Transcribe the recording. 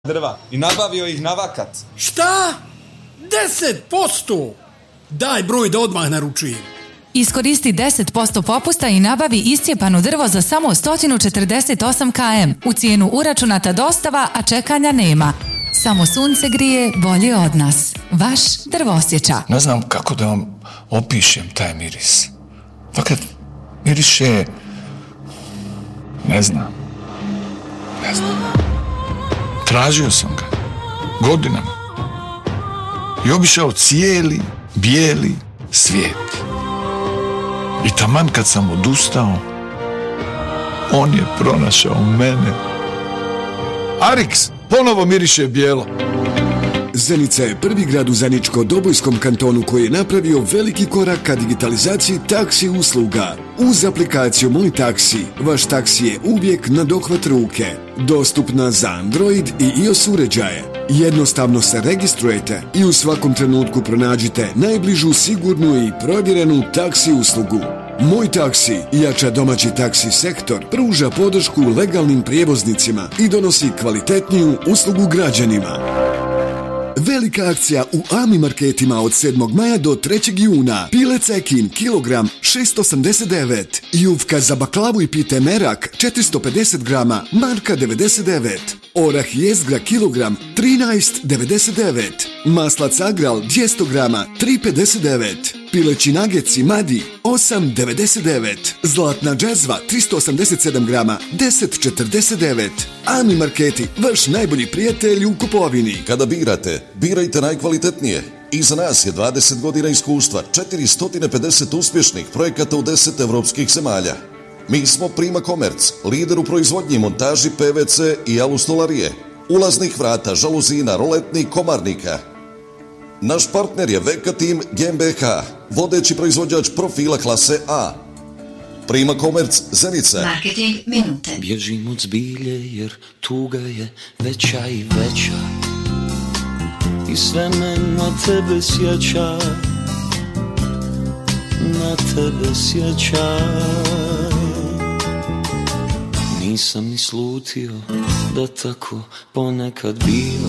drva i nabavio ih na vakat. Šta? 10%? Daj broj da odmah naručujem. Iskoristi 10% popusta i nabavi iscijepano drvo za samo 148 km. U cijenu uračunata dostava, a čekanja nema. Samo sunce grije bolje od nas. Vaš Drvosječa. Ne znam kako da vam opišem taj miris. Fakat miriše... Ne znam. Tražio sam ga. Godinama. I obišao cijeli bijeli svijet. I taman kad sam odustao, on je pronašao mene. Arix ponovo miriše bijelo. Zenica je prvi grad u Zeničko-Dobojskom kantonu koji je napravio veliki korak ka digitalizaciji taksi usluga. Uz aplikaciju Moj taksi, vaš taksi je uvijek na dohvat ruke. Dostupna za Android i iOS uređaje. Jednostavno se registrujete i u svakom trenutku pronađite najbližu sigurnu i provjerenu taksi uslugu. Moj taksi jača domaći taksi sektor, pruža podršku legalnim prijevoznicima i donosi kvalitetniju uslugu građanima. Velika akcija u AMI marketima od 7. maja do 3. juna. Pile cekin, kilogram, 689. Jufka za baklavu i pite merak, 450 grama, marka 99. Orah jezgra, kilogram, 13,99. Maslac Agral, 200 grama, 3,59. Pileći nageci Madi, 8,99. Zlatna džezva, 387 grama, 10,49. AMI marketi, vaš najbolji prijatelj u kupovini. Kada birajte najkvalitetnije. Iza nas je 20 godina iskustva, 450 uspješnih projekata u 10 evropskih zemalja. Mi smo Prima Komerc, lider u proizvodnji, montaži PVC i alustolarije, ulaznih vrata, žaluzina, roletnih, komarnika. Naš partner je VK Team GmbH, vodeći proizvođač profila klase A. Prima Komerc, Zenica. Marketing minute. Bježim od zbilje jer tuga je veća i veća i sve me na tebe sjeća, na tebe sjeća. Nisam ni slutio da tako ponekad biva.